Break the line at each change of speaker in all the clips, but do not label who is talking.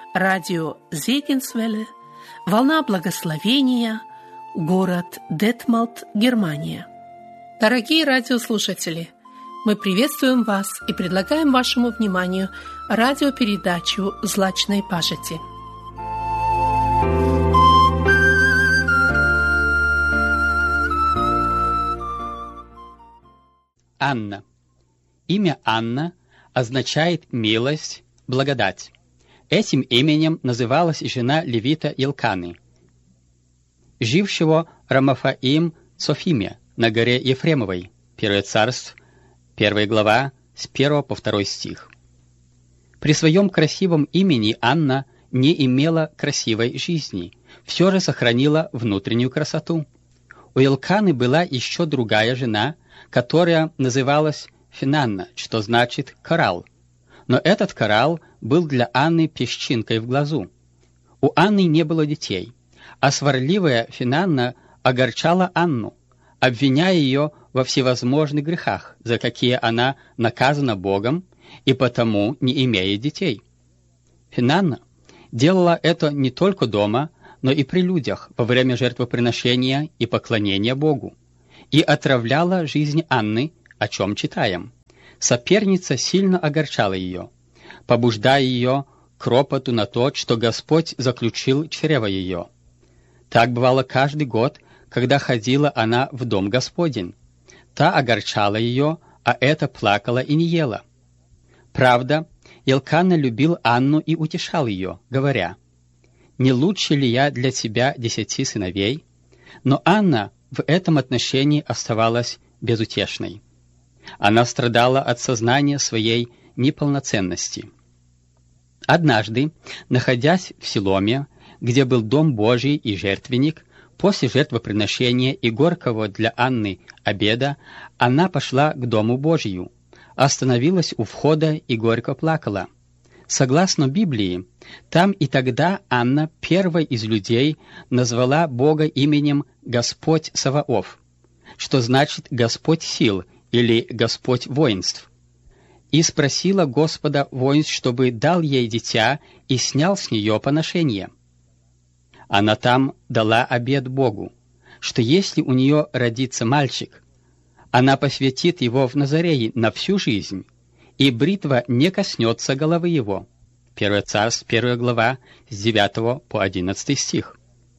радио Зегенсвелле, «Волна благословения», город Детмалт, Германия. Дорогие радиослушатели, мы приветствуем вас и предлагаем вашему вниманию радиопередачу «Злачной пажити».
Анна. Имя Анна означает «милость», «благодать». Этим именем называлась жена левита Илканы, жившего Рамафаим Цофиме на горе Ефремовой, 1 Царств, 1 глава, с 1 по 2 стих. При своем красивом имени Анна не имела красивой жизни, все же сохранила внутреннюю красоту. У Илканы была еще другая жена, которая называлась Финанна, что значит «коралл». Но этот коралл был для Анны песчинкой в глазу. У Анны не было детей, а сварливая Финанна огорчала Анну, обвиняя ее во всевозможных грехах, за какие она наказана Богом и потому не имеет детей. Финанна делала это не только дома, но и при людях во время жертвоприношения и поклонения Богу, и отравляла жизнь Анны, о чем читаем. Соперница сильно огорчала ее, побуждая ее к ропоту на то, что Господь заключил чрево ее. Так бывало каждый год, когда ходила она в дом Господень. Та огорчала ее, а эта плакала и не ела. Правда, Илкана любил Анну и утешал ее, говоря: «Не лучше ли я для тебя 10 сыновей?» Но Анна в этом отношении оставалась безутешной. Она страдала от сознания своей неполноценности. Однажды, находясь в Силоме, где был дом Божий и жертвенник, после жертвоприношения и горького для Анны обеда, она пошла к дому Божию, остановилась у входа и горько плакала. Согласно Библии, там и тогда Анна первой из людей назвала Бога именем Господь Саваоф, что значит Господь сил или Господь воинств, и спросила Господа воинств, чтобы дал ей дитя и снял с нее поношение. Она там дала обет Богу, что если у нее родится мальчик, она посвятит его в Назарее на всю жизнь, и бритва не коснется головы его. 1 Царств, 1 глава, с 9 по 11 стих.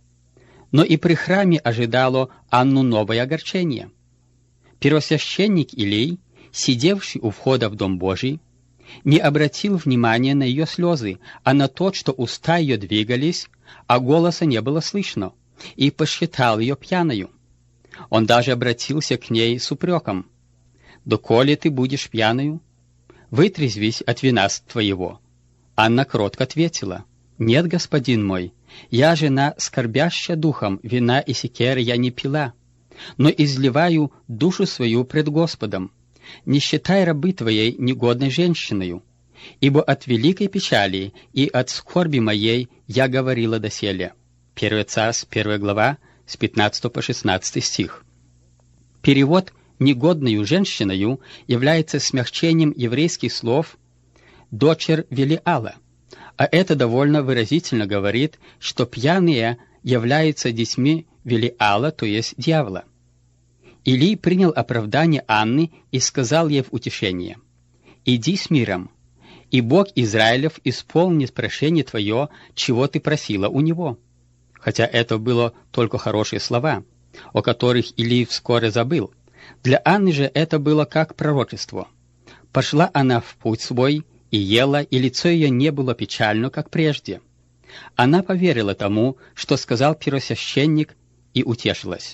Но и при храме ожидало Анну новое огорчение. Первосвященник Илей, сидевший у входа в Дом Божий, не обратил внимания на ее слезы, а на то, что уста ее двигались, а голоса не было слышно, и посчитал ее пьяною. Он даже обратился к ней с упреком: «Доколе ты будешь пьяною? Вытрезвись от вина твоего». Анна кротко ответила: «Нет, господин мой, я жена, скорбящая духом, вина и секеры я не пила, но изливаю душу свою пред Господом. Не считай рабы твоей негодной женщиною, ибо от великой печали и от скорби моей я говорила доселе». 1 Царств, 1 глава, с 15 по 16 стих. Перевод «негодною женщиною» является смягчением еврейских слов «дочерь Велиала», а это довольно выразительно говорит, что пьяные являются детьми Велиала, то есть дьявола. Илий принял оправдание Анны и сказал ей в утешение: «Иди с миром, и Бог Израилев исполнит прошение твое, чего ты просила у него». Хотя это было только хорошие слова, о которых Илий вскоре забыл. Для Анны же это было как пророчество. Пошла она в путь свой и ела, и лицо ее не было печально, как прежде. Она поверила тому, что сказал первосвященник, и утешилась.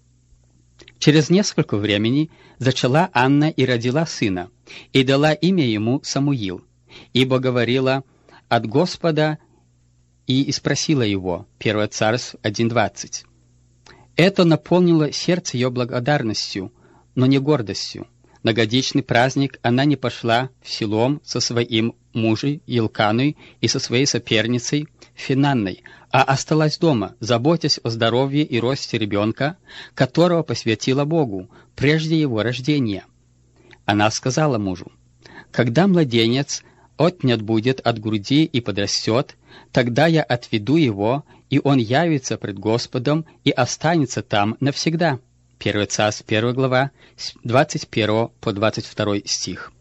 Через несколько времени зачала Анна и родила сына, и дала имя ему Самуил, ибо говорила от Господа, и спросила его. 1 Царств 1:20. Это наполнило сердце ее благодарностью, но не гордостью. На годичный праздник она не пошла в Силом со своим мужем Илканой и со своей соперницей Финанной, а осталась дома, заботясь о здоровье и росте ребенка, которого посвятила Богу прежде его рождения. Она сказала мужу: «Когда младенец отнят будет от груди и подрастет, тогда я отведу его, и он явится пред Господом и останется там навсегда». 1 Царств, 1 глава, с 21 по 22 стих.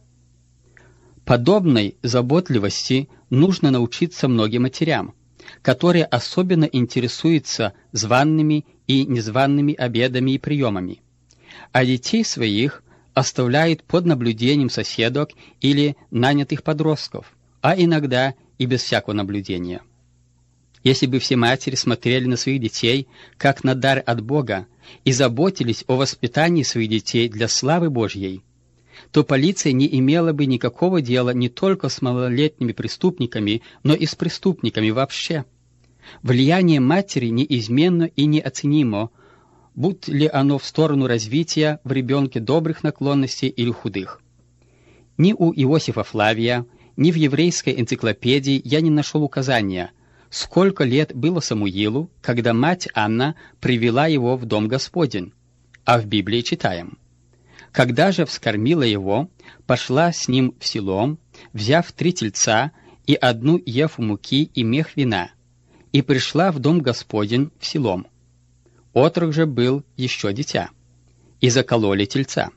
Подобной заботливости нужно научиться многим матерям, которые особенно интересуются званными и незваными обедами и приемами, а детей своих оставляют под наблюдением соседок или нанятых подростков, а иногда и без всякого наблюдения. Если бы все матери смотрели на своих детей как на дар от Бога и заботились о воспитании своих детей для славы Божьей, то полиция не имела бы никакого дела не только с малолетними преступниками, но и с преступниками вообще. Влияние матери неизменно и неоценимо, будь ли оно в сторону развития в ребенке добрых наклонностей или худых. Ни у Иосифа Флавия, ни в еврейской энциклопедии я не нашел указания, сколько лет было Самуилу, когда мать Анна привела его в дом Господень, а в Библии читаем: «Когда же вскормила его, пошла с ним в селом, взяв 3 тельца и 1 ефу муки и мех вина, и пришла в дом Господень в селом. Отрок же был еще дитя, и закололи тельца.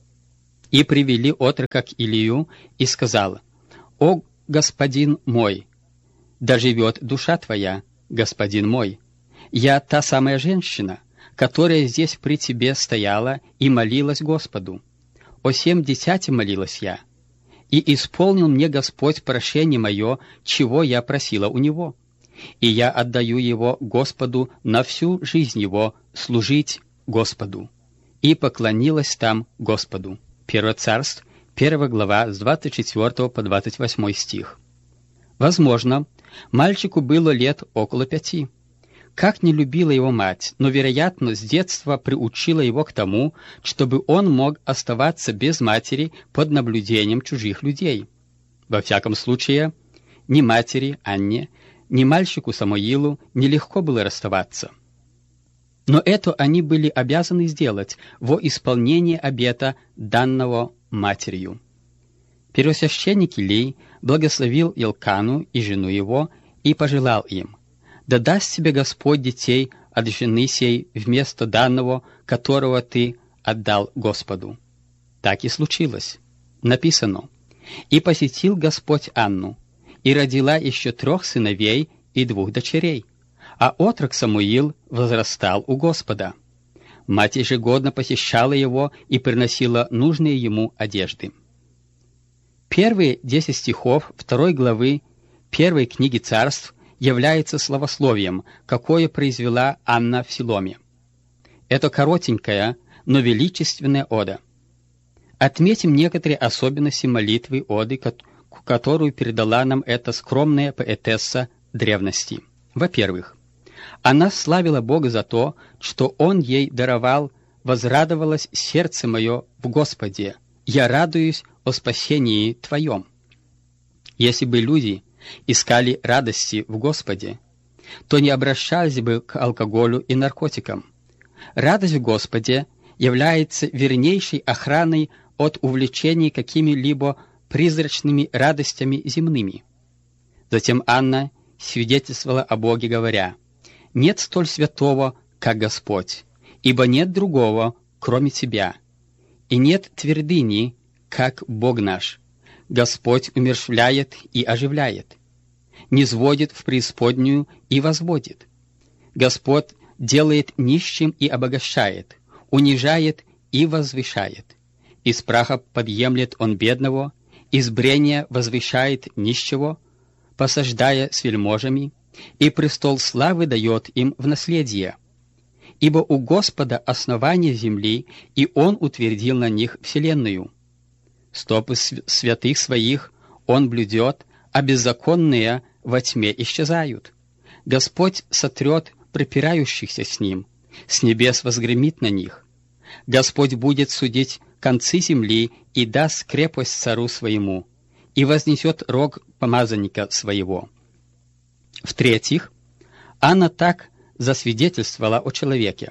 И привели отрока к Илию, и сказал: «О, господин мой, да живет душа твоя, господин мой, я та самая женщина, которая здесь при тебе стояла и молилась Господу. О сем дитяти молилась я, и исполнил мне Господь прошение мое, чего я просила у него. И я отдаю его Господу на всю жизнь его служить Господу». И поклонилась там Господу. 1 Царств, 1 глава, с 24 по 28 стих. Возможно, мальчику было лет около 5. Как не любила его мать, но, вероятно, с детства приучила его к тому, чтобы он мог оставаться без матери под наблюдением чужих людей. Во всяком случае, ни матери Анне, ни мальчику Самуилу нелегко было расставаться. Но это они были обязаны сделать во исполнение обета, данного матерью. Первосвященник Илий благословил Елкану и жену его и пожелал им: «Да даст тебе Господь детей от жены сей вместо данного, которого ты отдал Господу». Так и случилось. Написано: «И посетил Господь Анну, и родила еще 3 сыновей и 2 дочерей, а отрок Самуил возрастал у Господа. Мать ежегодно посещала его и приносила нужные ему одежды». Первые 10 стихов 2 главы 1 книги Царств является словословием, какое произвела Анна в Силоме. Это коротенькая, но величественная ода. Отметим некоторые особенности молитвы оды, которую передала нам эта скромная поэтесса древности. Во-первых, она славила Бога за то, что Он ей даровал: «Возрадовалось сердце мое в Господе, я радуюсь о спасении Твоем». Если бы люди искали радости в Господе, то не обращались бы к алкоголю и наркотикам. Радость в Господе является вернейшей охраной от увлечений какими-либо призрачными радостями земными. Затем Анна свидетельствовала о Боге, говоря: «Нет столь святого, как Господь, ибо нет другого, кроме Тебя, и нет твердыни, как Бог наш. Господь умерщвляет и оживляет, низводит в преисподнюю и возводит. Господь делает нищим и обогащает, унижает и возвышает. Из праха подъемлет Он бедного, из брения возвышает нищего, посаждая с вельможами, и престол славы дает им в наследие. Ибо у Господа основание земли, и Он утвердил на них вселенную. Стопы святых своих Он блюдет, а беззаконные во тьме исчезают. Господь сотрет припирающихся с Ним, с небес возгремит на них. Господь будет судить концы земли и даст крепость цару своему, и вознесет рог помазанника своего». В-третьих, Анна так засвидетельствовала о человеке: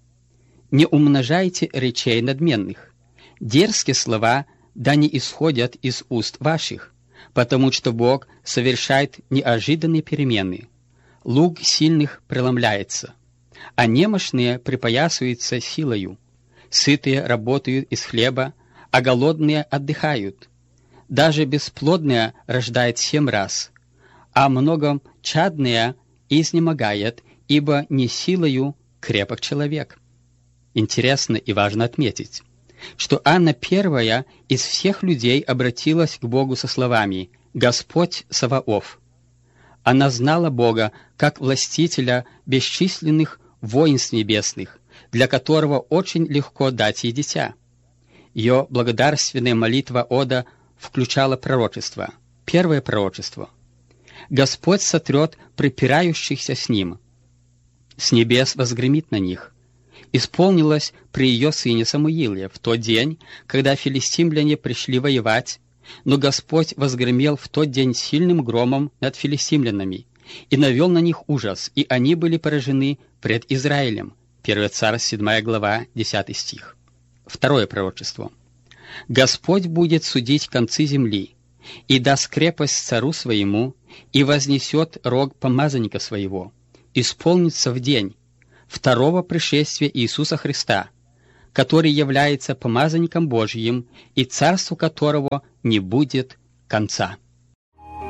«Не умножайте речей надменных, дерзкие слова да не исходят из уст ваших, потому что Бог совершает неожиданные перемены. Лук сильных преломляется, а немощные припоясываются силою. Сытые работают из хлеба, а голодные отдыхают. Даже бесплодные рождает 7 раз, а многом чадные изнемогает, ибо не силою крепок человек. Интересно и важно отметить, что Анна первая из всех людей обратилась к Богу со словами «Господь Саваоф». Она знала Бога как властителя бесчисленных воинств небесных, для которого очень легко дать ей дитя. Ее благодарственная молитва Ода включала пророчество. Первое пророчество. «Господь сотрет припирающихся с ним, с небес возгремит на них». Исполнилось при ее сыне Самуиле в тот день, когда филистимляне пришли воевать, но Господь возгремел в тот день сильным громом над филистимлянами и навел на них ужас, и они были поражены пред Израилем. 1 Царств, 7 глава, 10 стих. Второе пророчество. «Господь будет судить концы земли, и даст крепость цару своему, и вознесет рог помазанника своего. Исполнится в день второго пришествия Иисуса Христа, который является помазанником Божьим, и царству которого не будет конца».